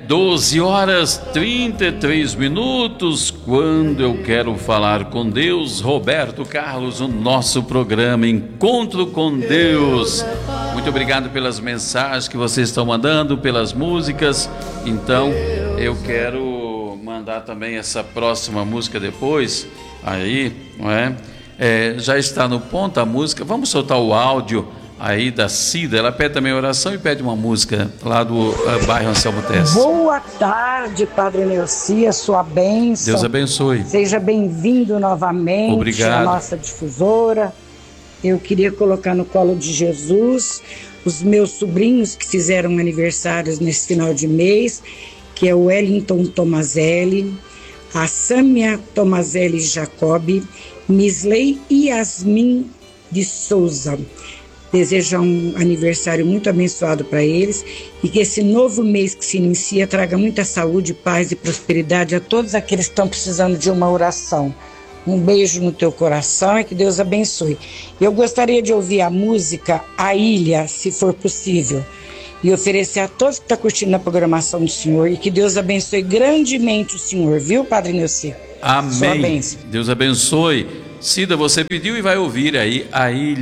12 horas 33 minutos, quando eu quero falar com Deus. Roberto Carlos, o nosso programa Encontro com Deus. Muito obrigado pelas mensagens que vocês estão mandando, pelas músicas. Então, eu quero mandar também essa próxima música depois, aí, não é? Já está no ponto a música, vamos soltar o áudio aí da Cida. Ela pede também oração e pede uma música lá do bairro Anselmo Teste. Boa tarde, Padre Neuci, sua bênção. Deus abençoe. Seja bem-vindo novamente. Obrigado. À nossa difusora. Eu queria colocar no colo de Jesus os meus sobrinhos que fizeram aniversários nesse final de mês, que é o Wellington Tomazelli, a Sâmia Tomazelli Jacobi, Misley e Yasmin de Souza. Desejo um aniversário muito abençoado para eles e que esse novo mês que se inicia traga muita saúde, paz e prosperidade a todos aqueles que estão precisando de uma oração. Um beijo no teu coração e que Deus abençoe. Eu gostaria de ouvir a música A Ilha, se for possível, e oferecer a todos que estão curtindo a programação do Senhor e que Deus abençoe grandemente o Senhor, viu, Padre Neuci? Amém. Sua bênção. Deus abençoe. Cida, você pediu e vai ouvir aí A Ilha.